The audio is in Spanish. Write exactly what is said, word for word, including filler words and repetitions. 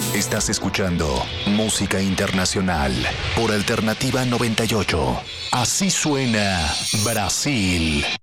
Estás escuchando Música Internacional por Alternativa noventa y ocho. Así suena Brasil.